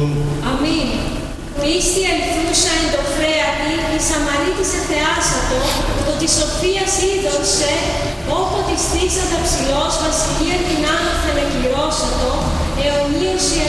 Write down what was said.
Αμήν. Πίστη αληθούσα εν το φρέατη, η Σαμαρίτης εθεάσατο, το της σοφίας είδωσε, όπο της θύσατα ψηλός, βασιλεία την άνωθεν εκκληρώσατο, αιωνίως η